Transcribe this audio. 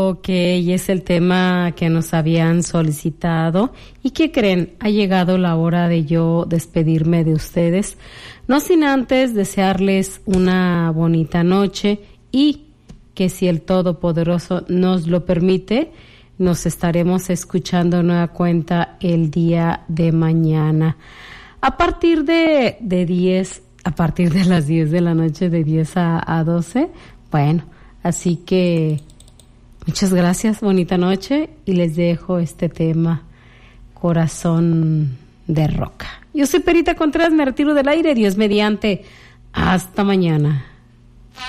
Ok, es el tema que nos habían solicitado. ¿Y qué creen? Ha llegado la hora de yo despedirme de ustedes, no sin antes desearles una bonita noche y que si el Todopoderoso nos lo permite, nos estaremos escuchando nueva cuenta el día de mañana. A partir de las 10 de la noche, de 10 a 12, bueno, así que muchas gracias, bonita noche, y les dejo este tema, Corazón de Roca. Yo soy Perita Contreras, me retiro del aire, Dios mediante, hasta mañana.